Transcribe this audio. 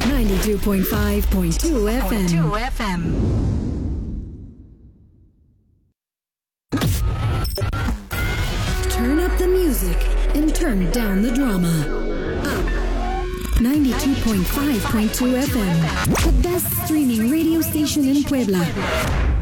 92.5.2 FM. Turn up the music and turn down the drama. Up. 92.5.2 FM. The best streaming radio station in Puebla.